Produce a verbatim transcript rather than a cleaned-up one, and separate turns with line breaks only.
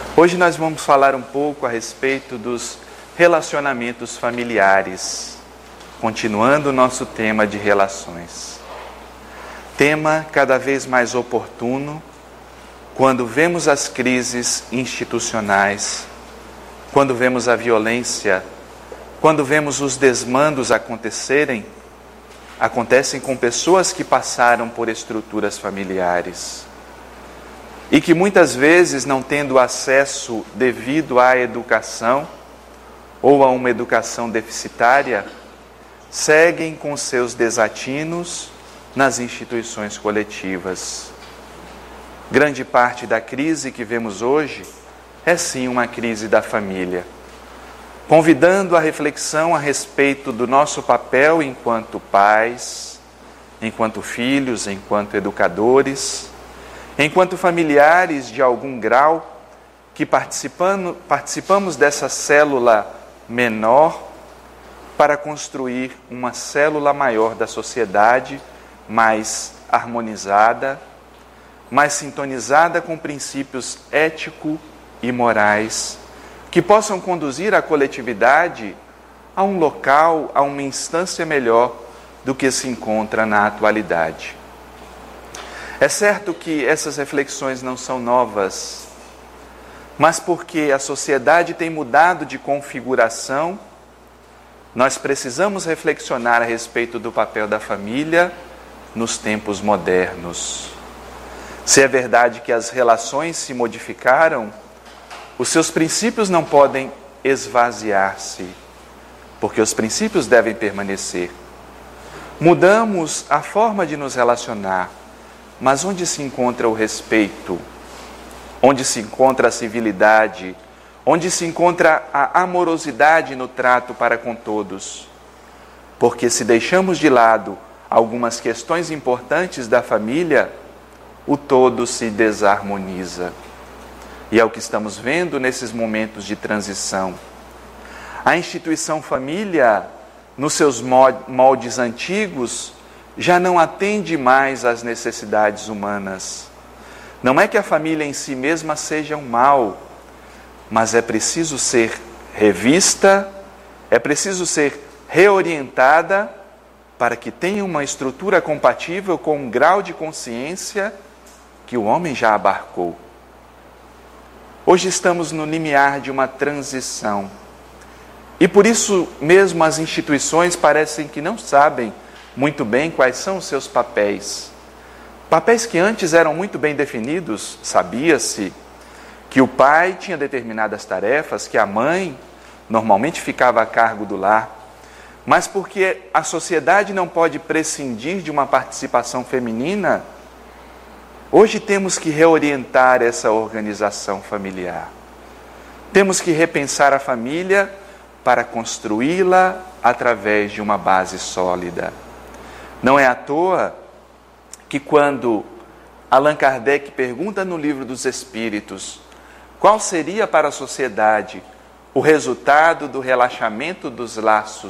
Hoje nós vamos falar um pouco a respeito dos relacionamentos familiares, continuando o nosso tema de relações. Tema cada vez mais oportuno quando vemos as crises institucionais, quando vemos a violência, quando vemos os desmandos acontecerem, acontecem com pessoas que passaram por estruturas familiares e que muitas vezes, não tendo acesso devido à educação ou a uma educação deficitária, seguem com seus desatinos nas instituições coletivas. Grande parte da crise que vemos hoje é sim uma crise da família, convidando a reflexão a respeito do nosso papel enquanto pais, enquanto filhos, enquanto educadores, enquanto familiares de algum grau, que participando, participamos dessa célula menor para construir uma célula maior da sociedade, mais harmonizada, mais sintonizada com princípios éticos e morais, que possam conduzir a coletividade a um local, a uma instância melhor do que se encontra na atualidade. É certo que essas reflexões não são novas, mas porque a sociedade tem mudado de configuração, nós precisamos reflexionar a respeito do papel da família nos tempos modernos. Se é verdade que as relações se modificaram, os seus princípios não podem esvaziar-se, porque os princípios devem permanecer. Mudamos a forma de nos relacionar, mas onde se encontra o respeito? Onde se encontra a civilidade? Onde se encontra a amorosidade no trato para com todos? Porque se deixamos de lado algumas questões importantes da família, o todo se desarmoniza. E é o que estamos vendo nesses momentos de transição. A instituição família, nos seus moldes antigos, já não atende mais às necessidades humanas. Não é que a família em si mesma seja um mal, mas é preciso ser revista, é preciso ser reorientada para que tenha uma estrutura compatível com um grau de consciência que o homem já abarcou. Hoje estamos no limiar de uma transição. E por isso mesmo as instituições parecem que não sabem muito bem quais são os seus papéis. Papéis que antes eram muito bem definidos, sabia-se que o pai tinha determinadas tarefas, que a mãe normalmente ficava a cargo do lar, mas porque a sociedade não pode prescindir de uma participação feminina, hoje temos que reorientar essa organização familiar. Temos que repensar a família para construí-la através de uma base sólida. Não é à toa que quando Allan Kardec pergunta no Livro dos Espíritos qual seria para a sociedade o resultado do relaxamento dos laços